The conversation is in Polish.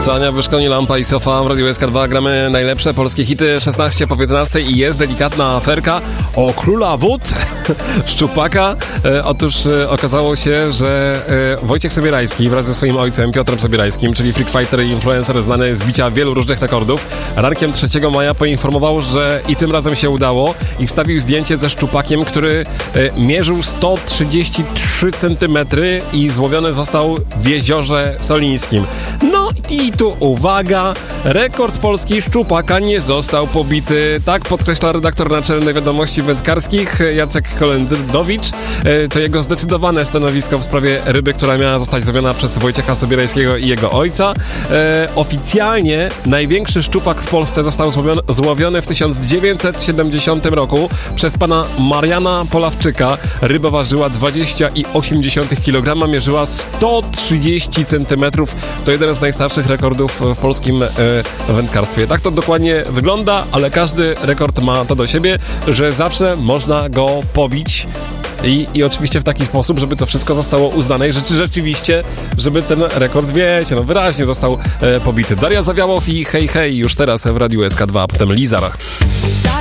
To Ania Wyszkoni, Lampa i Sofa w Radiu SK2. Gramy najlepsze polskie hity 16 po 15 i jest delikatna aferka o króla wód Szczupaka. Otóż okazało się, że Wojciech Sobierajski wraz ze swoim ojcem Piotrem Sobierajskim, czyli freak fighter i influencer znany z bicia wielu różnych rekordów, rankiem 3 maja poinformował, że i tym razem się udało i wstawił zdjęcie ze szczupakiem, który mierzył 133 cm i złowiony został w Jeziorze Solińskim. No i tu uwaga, rekord polski szczupaka nie został pobity. Tak podkreśla redaktor naczelny Wiadomości Wędkarskich Jacek Kolendowicz. To jego zdecydowane stanowisko w sprawie ryby, która miała zostać złowiona przez Wojciecha Sobierajskiego i jego ojca. Oficjalnie największy szczupak w Polsce został złowiony w 1970 roku przez pana Mariana Polawczyka. Ryba ważyła 20,8 kg, mierzyła 130 cm. To jeden z najstarszych rekordów w polskim wędkarstwie. Tak to dokładnie wygląda, ale każdy rekord ma to do siebie, że zawsze można go pobić. I oczywiście w taki sposób, żeby to wszystko zostało uznane i rzeczywiście, żeby ten rekord, wiecie, wyraźnie został pobity. Daria Zawiałow i Hej Hej już teraz w Radiu SK2, a potem Lizar.